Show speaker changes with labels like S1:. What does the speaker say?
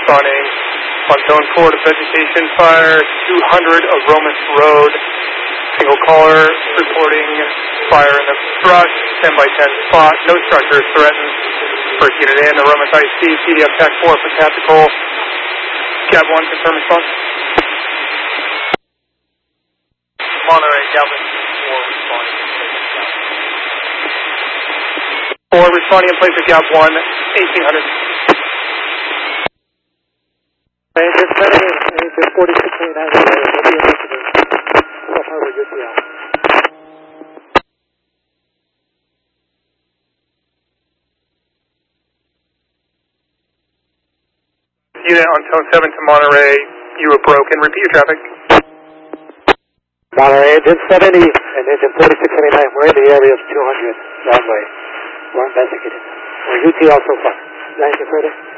S1: responding on zone 4 to vegetation fire, 200 Aromas Road. Single caller reporting fire in the brush, 10 by 10 spot, no structures threatened. First unit in, Aromas IC, CDF TAC 4 for tactical. Gap 1, confirm response. Monterey, Gap 4 responding. 4 responding in place at Gap 1, 1800.
S2: Engine 4629, will be investigated. South Harbor, UTL.
S1: Unit on Tone 7 to Monterey, you were broken. Repeat your traffic.
S2: Monterey, engine 70 and engine 4629, we're in the area of 200 runway. We're investigating. We're UTL so far. Is there anything further?